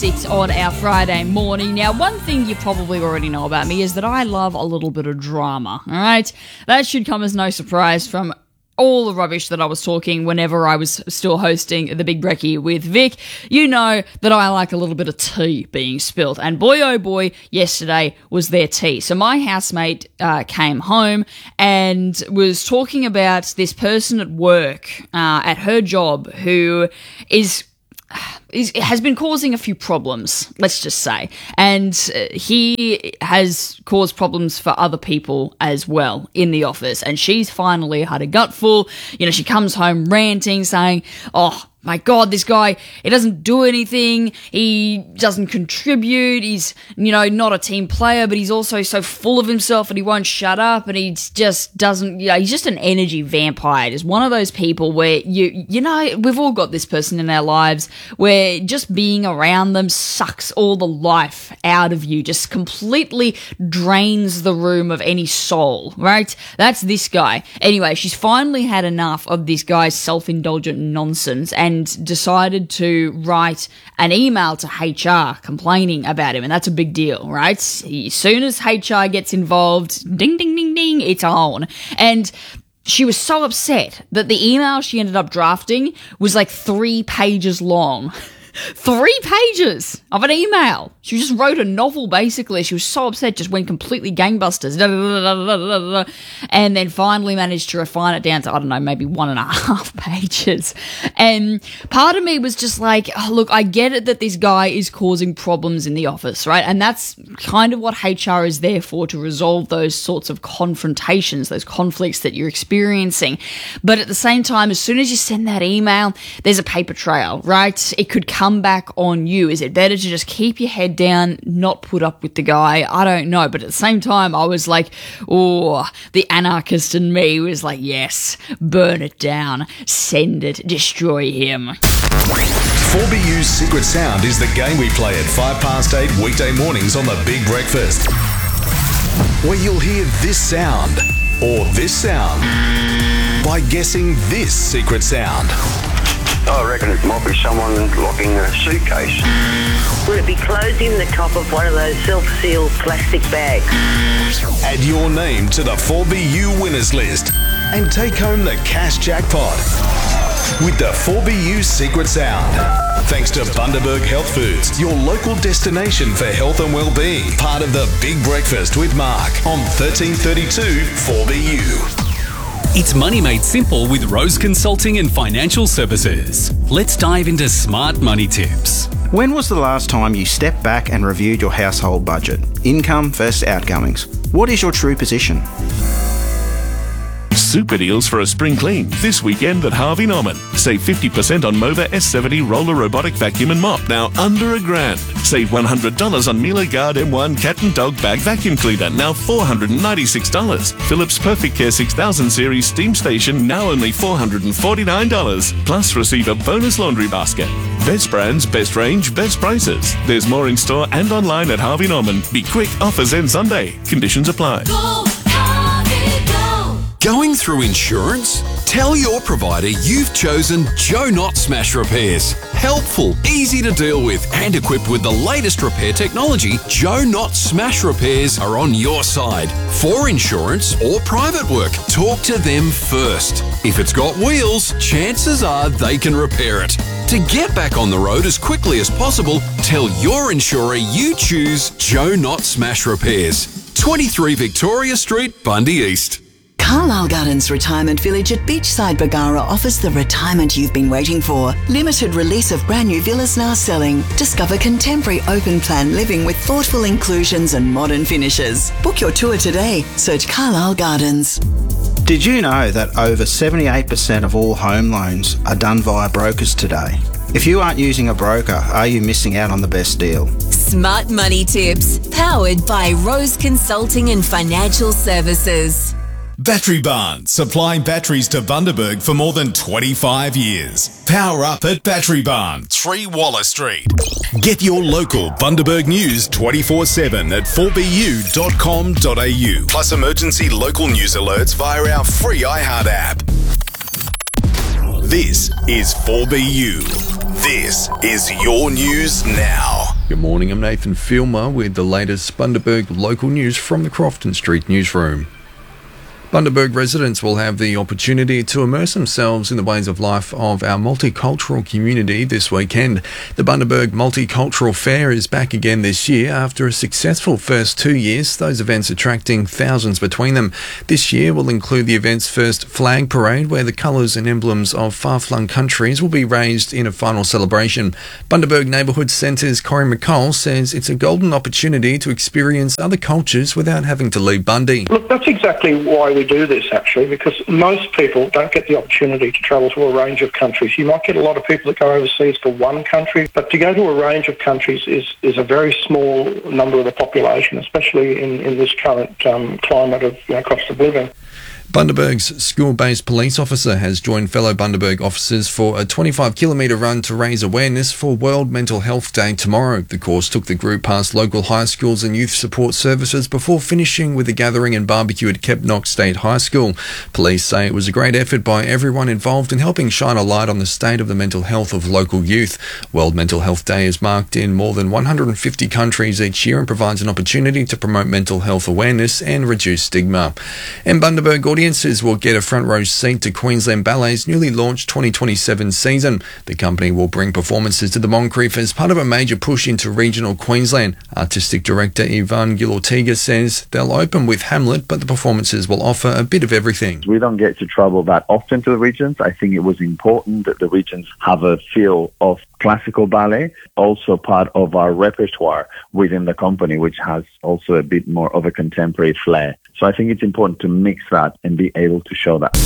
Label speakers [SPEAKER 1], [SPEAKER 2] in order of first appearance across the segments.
[SPEAKER 1] On our Friday morning. Now, one thing you probably already know about me is that I love a little bit of drama, all right? That should come as no surprise from all the rubbish that I was talking whenever I was still hosting the Big Brekkie with Vic. You know that I like a little bit of tea being spilt, and boy oh boy, yesterday was their tea. So my housemate came home and was talking about this person at work, at her job, who has been causing a few problems, let's just say. And he has caused problems for other people as well in the office. And she's finally had a gutful. You know, she comes home ranting, saying, "Oh, my God, this guy, he doesn't do anything. He doesn't contribute. He's, you know, not a team player, but he's also so full of himself and he won't shut up, and he just doesn't, you know, he's just an energy vampire." He's one of those people where you know, we've all got this person in our lives where just being around them sucks all the life out of you, just completely drains the room of any soul, right? That's this guy. Anyway, she's finally had enough of this guy's self-indulgent nonsense and decided to write an email to HR complaining about him, and that's a big deal, right? As soon as HR gets involved, ding, ding, ding, ding, it's on. And she was so upset that the email she ended up drafting was like 3 pages long. 3 pages of an email. She just wrote a novel, basically. She was so upset, just went completely gangbusters. And then finally managed to refine it down to, I don't know, maybe 1.5 pages. And part of me was just like, oh, look, I get it that this guy is causing problems in the office, right? And that's kind of what HR is there for, to resolve those sorts of confrontations, those conflicts that you're experiencing. But at the same time, as soon as you send that email, there's a paper trail, right? It could come back on you. Is it better to just keep your head down, not put up with the guy? I don't know. But at the same time, I was like, oh, the anarchist in me was like, yes, burn it down, send it, destroy him.
[SPEAKER 2] 4BU's Secret Sound is the game we play at 8:05 weekday mornings on The Big Breakfast, where you'll hear this sound or this sound by guessing this secret sound.
[SPEAKER 3] I reckon it might be someone locking a suitcase.
[SPEAKER 4] Would it be closing the top of one of those self-sealed plastic bags?
[SPEAKER 2] Add your name to the 4BU winners list and take home the cash jackpot with the 4BU Secret Sound. Thanks to Bundaberg Health Foods, your local destination for health and well-being. Part of the Big Breakfast with Mark on 1332 4BU.
[SPEAKER 5] It's money made simple with Rose Consulting and Financial Services. Let's dive into smart money tips.
[SPEAKER 6] When was the last time you stepped back and reviewed your household budget? Income versus outgoings. What is your true position?
[SPEAKER 7] Super deals for a spring clean this weekend at Harvey Norman. Save 50% on Mova S70 roller robotic vacuum and mop, now under $1,000. Save $100 on Miele Guard M1 cat and dog bag vacuum cleaner, now $496. Philips Perfect Care 6000 series steam station, now only $449. Plus receive a bonus laundry basket. Best brands, best range, best prices. There's more in store and online at Harvey Norman. Be quick, offers end Sunday. Conditions apply.
[SPEAKER 8] Going through insurance? Tell your provider you've chosen Joe Knott Smash Repairs. Helpful, easy to deal with, and equipped with the latest repair technology, Joe Knott Smash Repairs are on your side. For insurance or private work, talk to them first. If it's got wheels, chances are they can repair it. To get back on the road as quickly as possible, tell your insurer you choose Joe Knott Smash Repairs. 23 Victoria Street, Bundy East.
[SPEAKER 9] Carlisle Gardens Retirement Village at Beachside Bargara offers the retirement you've been waiting for. Limited release of brand new villas now selling. Discover contemporary open plan living with thoughtful inclusions and modern finishes. Book your tour today. Search Carlisle Gardens.
[SPEAKER 6] Did you know that over 78% of all home loans are done via brokers today? If you aren't using a broker, are you missing out on the best deal?
[SPEAKER 10] Smart Money Tips, powered by Rose Consulting and Financial Services.
[SPEAKER 11] Battery Barn, supplying batteries to Bundaberg for more than 25 years. Power up at Battery Barn, 3 Waller Street. Get your local Bundaberg news 24/7 at 4bu.com.au. Plus emergency local news alerts via our free iHeart app. This is 4BU. This is your news now.
[SPEAKER 12] Good morning, I'm Nathan Filmer with the latest Bundaberg local news from the Crofton Street newsroom. Bundaberg residents will have the opportunity to immerse themselves in the ways of life of our multicultural community this weekend. The Bundaberg Multicultural Fair is back again this year after a successful first 2 years, those events attracting thousands between them. This year will include the event's first flag parade, where the colours and emblems of far-flung countries will be raised in a final celebration. Bundaberg Neighbourhood Centre's Corey McCall says it's a golden opportunity to experience other cultures without having to leave Bundy.
[SPEAKER 13] Look, that's exactly why we do this, actually, because most people don't get the opportunity to travel to a range of countries. You might get a lot of people that go overseas for one country, but to go to a range of countries is a very small number of the population, especially in this current climate of cost of living.
[SPEAKER 12] Bundaberg's school-based police officer has joined fellow Bundaberg officers for a 25-kilometre run to raise awareness for World Mental Health Day tomorrow. The course took the group past local high schools and youth support services before finishing with a gathering and barbecue at Kepnock State High School. Police say it was a great effort by everyone involved in helping shine a light on the state of the mental health of local youth. World Mental Health Day is marked in more than 150 countries each year and provides an opportunity to promote mental health awareness and reduce stigma. And Bundaberg audiences will get a front row seat to Queensland Ballet's newly launched 2027 season. The company will bring performances to the Moncrief as part of a major push into regional Queensland. Artistic director Ivan Gil-Ortega says they'll open with Hamlet, but the performances will offer a bit of everything.
[SPEAKER 14] We don't get to travel that often to the regions. I think it was important that the regions have a feel of classical ballet, also part of our repertoire within the company, which has also a bit more of a contemporary flair. So I think it's important to mix that and be able to show that.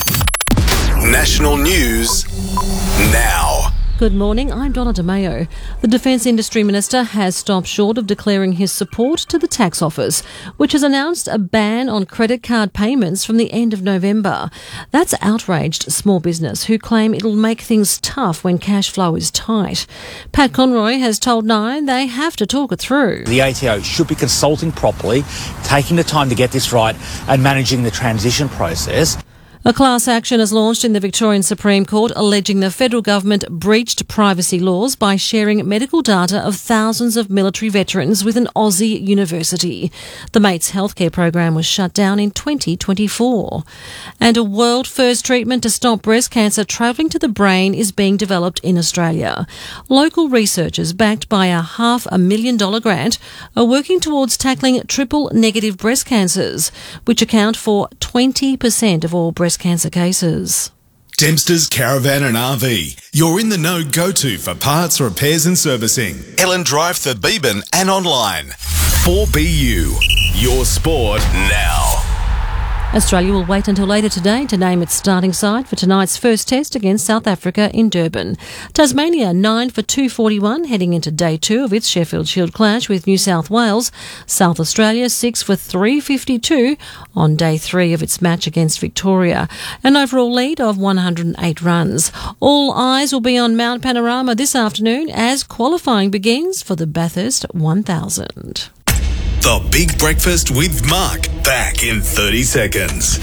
[SPEAKER 2] National news now.
[SPEAKER 15] Good morning, I'm Donna DeMayo. The Defence Industry Minister has stopped short of declaring his support to the Tax Office, which has announced a ban on credit card payments from the end of November. That's outraged small business who claim it'll make things tough when cash flow is tight. Pat Conroy has told Nine they have to talk it through.
[SPEAKER 16] The ATO should be consulting properly, taking the time to get this right and managing the transition process.
[SPEAKER 15] A class action is launched in the Victorian Supreme Court alleging the federal government breached privacy laws by sharing medical data of thousands of military veterans with an Aussie university. The Mates healthcare program was shut down in 2024. And a world-first treatment to stop breast cancer travelling to the brain is being developed in Australia. Local researchers, backed by a $500,000 grant, are working towards tackling triple-negative breast cancers, which account for 20% of all breast cancer cases.
[SPEAKER 11] Dempster's Caravan and RV. You're in the know go-to for parts, repairs and servicing.
[SPEAKER 2] Ellen Drive, Thebeban and online. 4BU. Your sport now.
[SPEAKER 15] Australia will wait until later today to name its starting side for tonight's first test against South Africa in Durban. Tasmania 9 for 241 heading into day 2 of its Sheffield Shield clash with New South Wales. South Australia 6 for 352 on day 3 of its match against Victoria. An overall lead of 108 runs. All eyes will be on Mount Panorama this afternoon as qualifying begins for the Bathurst 1000.
[SPEAKER 11] The Big Breakfast with Mark, back in 30 seconds.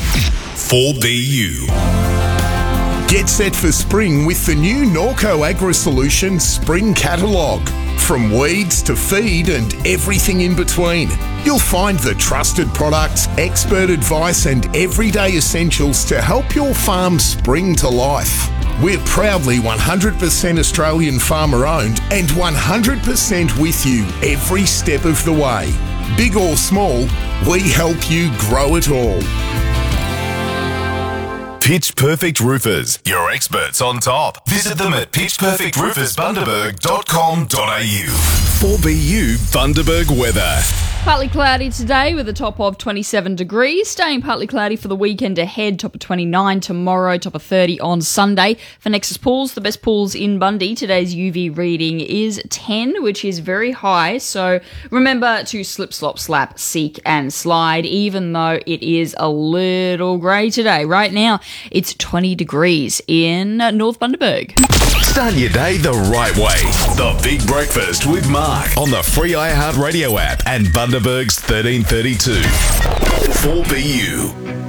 [SPEAKER 11] 4BU.
[SPEAKER 17] Get set for spring with the new Norco Agri-Solutions Spring Catalogue. From weeds to feed and everything in between, you'll find the trusted products, expert advice and everyday essentials to help your farm spring to life. We're proudly 100% Australian farmer owned and 100% with you every step of the way. Big or small, we help you grow it all.
[SPEAKER 2] Pitch Perfect Roofers, your experts on top. Visit them at pitchperfectroofersbundaberg.com.au. 4BU Bundaberg weather.
[SPEAKER 1] Partly cloudy today with a top of 27 degrees. Staying partly cloudy for the weekend ahead. Top of 29 tomorrow, top of 30 on Sunday. For Nexus Pools, the best pools in Bundy, today's UV reading is 10, which is very high. So remember to slip, slop, slap, seek and slide, even though it is a little grey today. Right now, it's 20 degrees in North Bundaberg.
[SPEAKER 2] Start your day the right way. The Big Breakfast with Mark on the free iHeartRadio app and Bundaberg's 1332. 4BU.